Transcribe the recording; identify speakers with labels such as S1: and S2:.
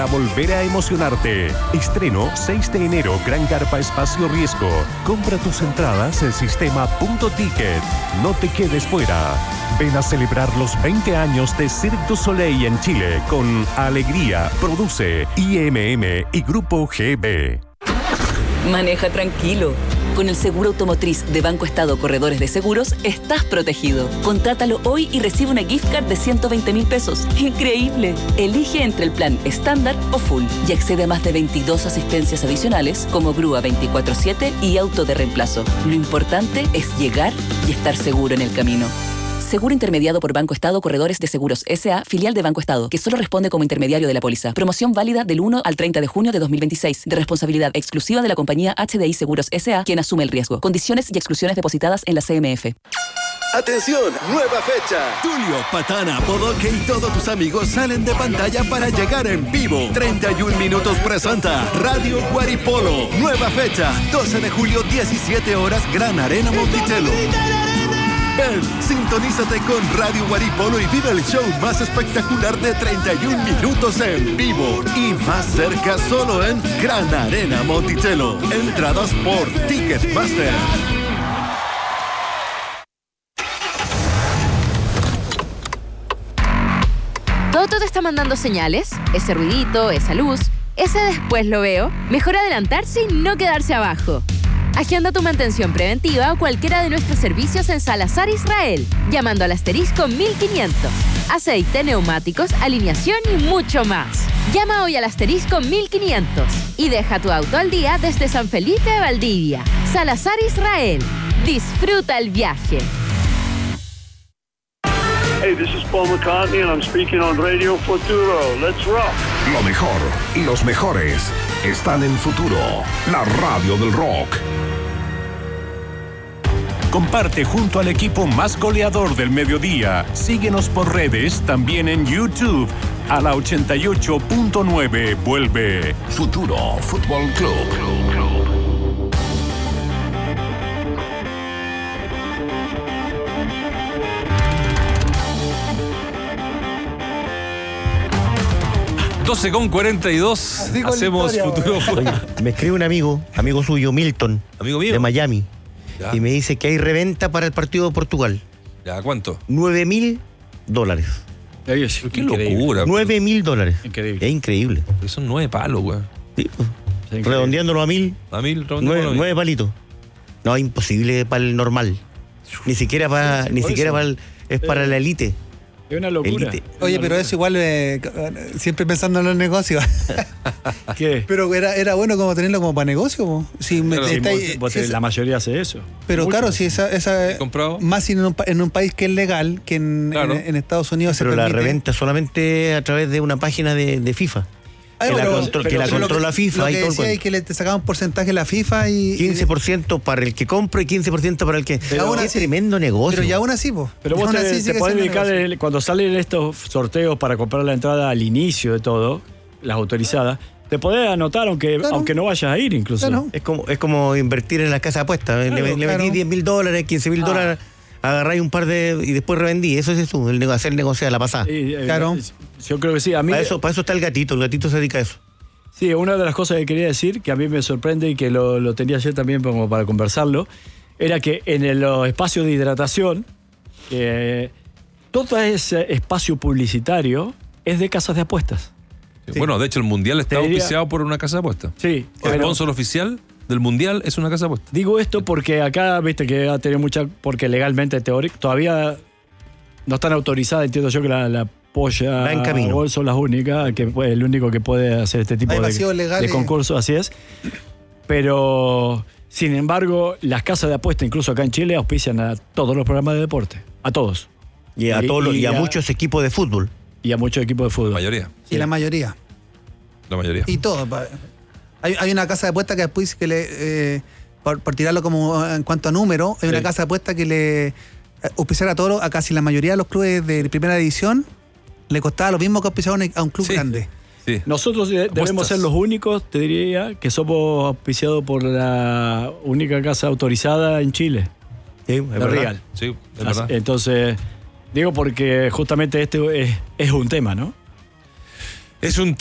S1: para volver a emocionarte. Estreno 6 de enero, Gran Carpa Espacio Riesgo. Compra tus entradas en sistema Punto Ticket. No te quedes fuera. Ven a celebrar los 20 años de Cirque du Soleil en Chile con Alegría, Produce, IMM y Grupo GB.
S2: Maneja tranquilo. Con el seguro automotriz de Banco Estado Corredores de Seguros, estás protegido. Contrátalo hoy y recibe una gift card de 120.000 pesos. ¡Increíble! Elige entre el plan estándar o full y accede a más de 22 asistencias adicionales como grúa 24/7 y auto de reemplazo. Lo importante es llegar y estar seguro en el camino. Seguro intermediado por Banco Estado Corredores de Seguros S.A., filial de Banco Estado, que solo responde como intermediario de la póliza. Promoción válida del 1 al 30 de junio de 2026, de responsabilidad exclusiva de la compañía HDI Seguros S.A., quien asume el riesgo. Condiciones y exclusiones depositadas en la CMF.
S3: ¡Atención! ¡Nueva fecha!
S4: Tulio, Patana, Bodoque y todos tus amigos salen de pantalla para llegar en vivo. 31 Minutos presenta Radio Guaripolo. Nueva fecha, 12 de julio, 17 horas, Gran Arena Monticello. Ven, sintonízate con Radio Guaripolo y vive el show más espectacular de 31 minutos en vivo. Y más cerca solo en Gran Arena Monticello. Entradas por Ticketmaster.
S5: ¿Todo te está mandando señales? Ese ruidito, esa luz, ese después lo veo. Mejor adelantarse y no quedarse abajo. Agenda tu mantención preventiva o cualquiera de nuestros servicios en Salazar Israel, llamando al asterisco 1500. Aceite, neumáticos, alineación y mucho más. Llama hoy al asterisco 1500 y deja tu auto al día desde San Felipe de Valdivia. Salazar Israel. Disfruta el viaje.
S6: Hey, this is Paul McCartney and I'm speaking on Radio Futuro. Let's rock.
S1: Lo mejor y los mejores están en Futuro, la radio del rock. Comparte junto al equipo más goleador del mediodía. Síguenos por redes, también en YouTube. A la 88.9 vuelve Futuro Fútbol Club.
S7: 12:42. Hacemos Futuro.
S8: Oye, me escribe un amigo suyo, Milton,
S7: amigo mío,
S8: de Miami,
S7: ya.
S8: Y me dice que hay reventa para el partido de Portugal.
S7: ¿Ya cuánto?
S8: $9.000.
S7: Qué locura.
S8: $9.000.
S9: Increíble.
S8: Es increíble.
S7: Pero son 9 palos, güey.
S8: Sí, pues. Redondeándolo a 1.000.
S7: A 1.000, redondeándolo.
S8: 9 palitos. No, es imposible para el normal. Ni siquiera para es para la élite.
S9: Es una locura.
S10: Oye, pero eso igual, siempre pensando en los negocios.
S9: ¿Qué?
S10: Pero era bueno como tenerlo como para negocio. Po. Si
S9: la mayoría hace eso.
S10: Pero
S9: mucho.
S10: Claro, si esa más si en un país que es legal, que en Estados Unidos
S8: pero
S10: se permite.
S8: La reventa solamente a través de una página de FIFA. Que la controla FIFA.
S10: Lo que decía es que le sacaban porcentaje a la FIFA y
S8: 15% para el que compra y 15% para el que... Es tremendo negocio.
S10: Pero ya aún así, po.
S9: Pero vos te podés dedicar, cuando salen estos sorteos para comprar la entrada al inicio de todo, las autorizadas, te podés anotar aunque no vayas a ir incluso.
S10: Claro.
S8: Es como invertir en la casa de apuestas. Le metí $10.000, $15.000, agarráis un par de... y después revendí. Eso es eso, hacer negocio a la pasada.
S10: Claro.
S9: Yo creo que sí. A mí,
S8: para eso está el gatito se dedica a eso.
S9: Sí, una de las cosas que quería decir, que a mí me sorprende y que lo tenía ayer también como para conversarlo, era que en los espacios de hidratación, todo ese espacio publicitario es de casas de apuestas.
S7: Sí. Bueno, de hecho el Mundial está auspiciado por una casa de apuestas.
S9: Sí.
S7: El sponsor oficial del Mundial es una casa de apuestas.
S9: Digo esto porque acá, viste que ha tenido porque legalmente todavía no están autorizadas, entiendo yo que la Polla Gol son las únicas, el único que puede hacer este tipo de concursos, así es. Pero, sin embargo, las casas de apuestas, incluso acá en Chile, auspician a todos los programas de deporte. A todos.
S8: Y a muchos equipos de fútbol.
S9: Y a muchos equipos de fútbol.
S7: La mayoría.
S10: Sí, la mayoría.
S7: La mayoría.
S10: Y todo. Hay una casa de apuestas que después que por tirarlo como en cuanto a número, hay una casa de apuestas que le auspiciar a casi la mayoría de los clubes de primera división le costaba lo mismo que auspiciar a un club grande.
S7: Sí.
S9: Nosotros debemos ser los únicos, te diría, que somos auspiciados por la única casa autorizada en Chile.
S8: Sí, es verdad.
S9: Real.
S7: Sí, es verdad.
S9: Entonces, digo porque justamente este es un tema, ¿no?
S7: Es un